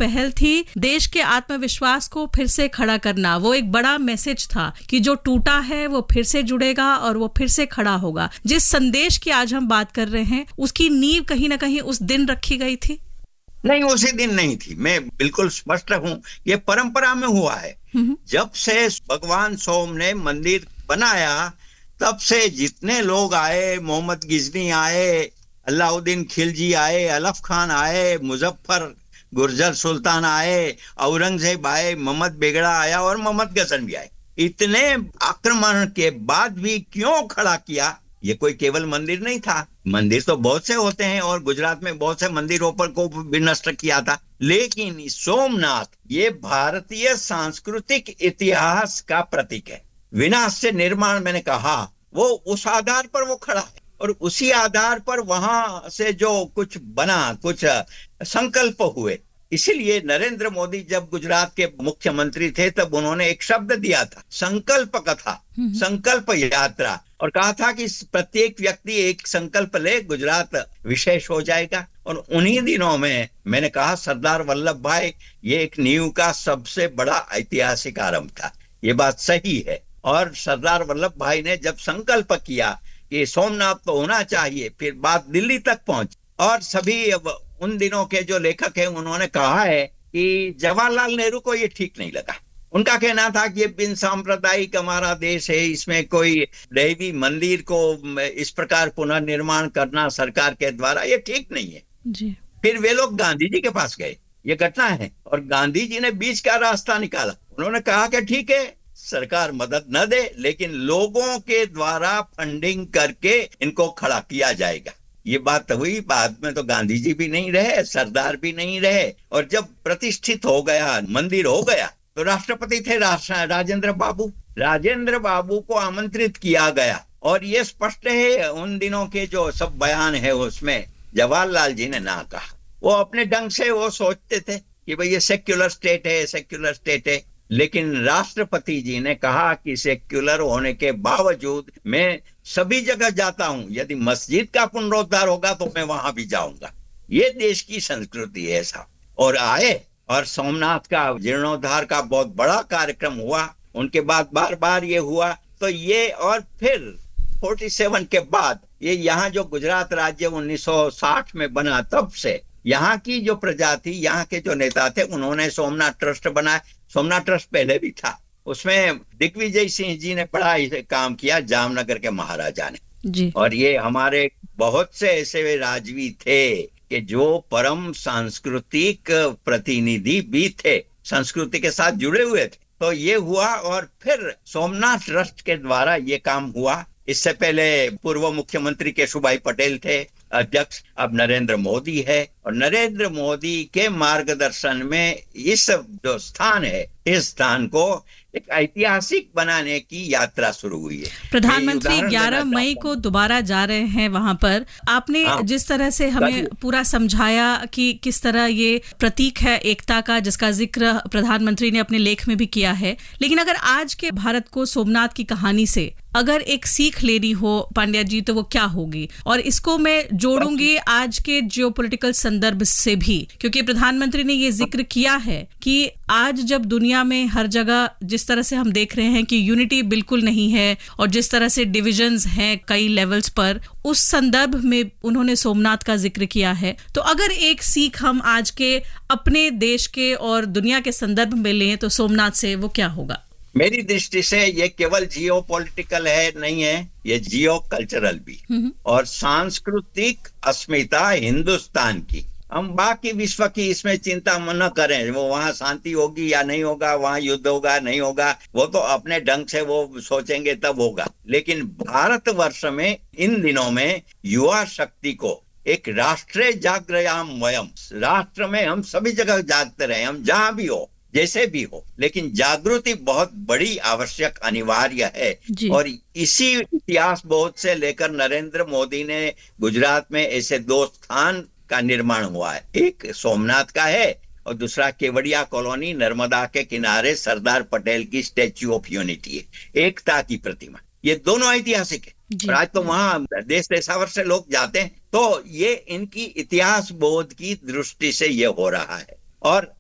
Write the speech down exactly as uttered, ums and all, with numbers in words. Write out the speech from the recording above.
पहल थी देश के आत्मविश्वास को फिर से खड़ा करना। वो एक बड़ा मैसेज था कि जो टूटा है वो फिर से जुड़ेगा और वो फिर से खड़ा होगा। जिस संदेश की आज हम बात कर रहे हैं उसकी नींव कहीं ना कहीं उस दिन रखी गई थी। नहीं, उसी दिन नहीं थी। मैं बिल्कुल स्पष्ट हूं, ये परंपरा में हुआ है। जब से भगवान सोम ने मंदिर बनाया तब से जितने लोग आए, मोहम्मद गिजनी आए, अलाउद्दीन खिलजी आए, अलफ खान आए, मुजफ्फर गुर्जर सुल्तान आए, औरंगजेब आए, मोहम्मद बेगड़ा आया और मोहम्मद गजन भी आए। इतने आक्रमण के बाद भी क्यों खड़ा किया? ये कोई केवल मंदिर नहीं था। मंदिर तो बहुत से होते हैं और गुजरात में बहुत से मंदिरों पर को भी नष्ट किया था, लेकिन सोमनाथ ये भारतीय सांस्कृतिक इतिहास का प्रतीक है। विनाश से निर्माण, मैंने कहा, वो उस आधार पर वो खड़ा है और उसी आधार पर वहां से जो कुछ बना, कुछ संकल्प हुए। इसीलिए नरेंद्र मोदी जब गुजरात के मुख्यमंत्री थे तब उन्होंने एक शब्द दिया था, संकल्प कथा, संकल्प यात्रा, और कहा था कि प्रत्येक व्यक्ति एक संकल्प ले, गुजरात विशेष हो जाएगा। और उन्हीं दिनों में मैंने कहा सरदार वल्लभ भाई ये एक नींव का सबसे बड़ा ऐतिहासिक आरंभ था। ये बात सही है। और सरदार वल्लभ भाई ने जब संकल्प किया कि सोमनाथ तो होना चाहिए, फिर बात दिल्ली तक पहुंची। और सभी उन दिनों के जो लेखक हैं उन्होंने कहा है कि जवाहरलाल नेहरू को ये ठीक नहीं लगा। उनका कहना था कि ये बिन सांप्रदायिक हमारा देश है, इसमें कोई दैवी मंदिर को इस प्रकार पुनर्निर्माण करना सरकार के द्वारा ये ठीक नहीं है जी। फिर वे लोग गांधी जी के पास गए, ये घटना है, और गांधी जी ने बीच का रास्ता निकाला। उन्होंने कहा कि ठीक है सरकार मदद न दे, लेकिन लोगों के द्वारा फंडिंग करके इनको खड़ा किया जाएगा। ये बात हुई। बाद में तो गांधी जी भी नहीं रहे, सरदार भी नहीं रहे, और जब प्रतिष्ठित हो गया, मंदिर हो गया, तो राष्ट्रपति थे राजेंद्र बाबू। राजेंद्र बाबू को आमंत्रित किया गया, और ये स्पष्ट है उन दिनों के जो सब बयान है उसमें जवाहरलाल जी ने ना कहा। वो अपने ढंग से वो सोचते थे कि भाई ये सेक्युलर स्टेट है, सेक्युलर स्टेट है, लेकिन राष्ट्रपति जी ने कहा कि सेक्युलर होने के बावजूद मैं सभी जगह जाता हूं, यदि मस्जिद का पुनरुद्धार होगा तो मैं वहां भी जाऊंगा। ये देश की संस्कृति है साहब। और आए, और सोमनाथ का जीर्णोद्धार का बहुत बड़ा कार्यक्रम हुआ। उनके बाद बार बार ये हुआ, तो ये, और फिर सैंतालीस के बाद ये यहाँ जो गुजरात राज्य उन्नीस सौ साठ में बना, तब से यहाँ की जो प्रजा थी, यहाँ के जो नेता थे, उन्होंने सोमनाथ ट्रस्ट बनाया। सोमनाथ ट्रस्ट पहले भी था, उसमें दिग्विजय सिंह जी ने बड़ा काम किया, जामनगर के महाराजा ने जी। और ये हमारे बहुत से ऐसे राजवी थे कि जो परम सांस्कृतिक प्रतिनिधि भी थे, संस्कृति के साथ जुड़े हुए थे। तो ये हुआ, और फिर सोमनाथ ट्रस्ट के द्वारा ये काम हुआ। इससे पहले पूर्व मुख्यमंत्री केशुभाई पटेल थे अध्यक्ष, अब नरेंद्र मोदी है, और नरेंद्र मोदी के मार्गदर्शन में इस जो स्थान है, इस स्थान को एक ऐतिहासिक बनाने की यात्रा शुरू हुई है। प्रधानमंत्री ग्यारह मई को दोबारा जा रहे हैं वहां पर। आपने हाँ, जिस तरह से हमें पूरा समझाया कि किस तरह ये प्रतीक है एकता का, जिसका जिक्र प्रधानमंत्री ने अपने लेख में भी किया है, लेकिन अगर आज के भारत को सोमनाथ की कहानी से अगर एक सीख लेनी हो पांड्या जी, तो वो क्या होगी? और इसको मैं जोड़ूंगी आज के जियोपॉलिटिकल संदर्भ से भी, क्योंकि प्रधानमंत्री ने ये जिक्र किया है कि आज जब दुनिया में हर जगह जिस तरह से हम देख रहे हैं कि यूनिटी बिल्कुल नहीं है और जिस तरह से डिविजन्स हैं कई लेवल्स पर, उस संदर्भ में उन्होंने सोमनाथ का जिक्र किया है। तो अगर एक सीख हम आज के अपने देश के और दुनिया के संदर्भ में लें तो सोमनाथ से वो क्या होगा? मेरी दृष्टि से ये केवल जियो पॉलिटिकल है नहीं है, ये जियो कल्चरल भी, और सांस्कृतिक अस्मिता हिंदुस्तान की। हम बाकी विश्व की इसमें चिंता न करें, वो वहाँ शांति होगी या नहीं होगा, वहाँ युद्ध होगा नहीं होगा, वो तो अपने ढंग से वो सोचेंगे तब होगा। लेकिन भारतवर्ष में इन दिनों में युवा शक्ति को एक राष्ट्रीय जागृयाम वयम, राष्ट्र में हम सभी जगह जागते रहे, हम जहां भी हो, जैसे भी हो, लेकिन जागृति बहुत बड़ी आवश्यक अनिवार्य है। और इसी इतिहास बोध से लेकर नरेंद्र मोदी ने गुजरात में ऐसे दो स्थान का निर्माण हुआ है, एक सोमनाथ का है और दूसरा केवड़िया कॉलोनी नर्मदा के किनारे सरदार पटेल की स्टैच्यू ऑफ यूनिटी है, एकता की प्रतिमा। ये दोनों ऐतिहासिक है और आज तो वहां देश देशावर से लोग जाते हैं। तो ये इनकी इतिहास बोध की दृष्टि से ये हो रहा है। और